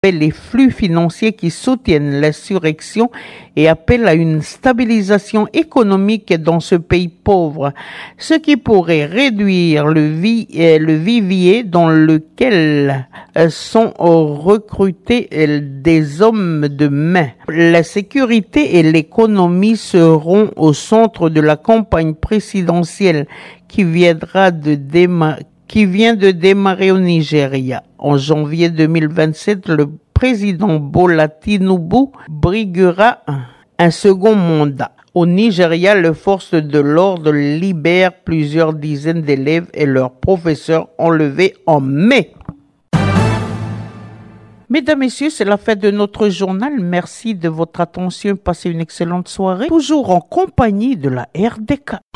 les flux financiers qui soutiennent l'insurrection et appelle à une stabilisation économique dans ce pays pauvre, ce qui pourrait réduire le vivier dans lequel sont recrutés des hommes de main. La sécurité et l'économie seront au centre de la campagne présidentielle qui vient de démarrer au Nigeria. En janvier 2027, le président Bola Tinubu briguera un second mandat. Au Nigeria, les forces de l'ordre libèrent plusieurs dizaines d'élèves et leurs professeurs enlevés en mai. Mesdames, Messieurs, c'est la fin de notre journal. Merci de votre attention. Passez une excellente soirée. Toujours en compagnie de la RDK.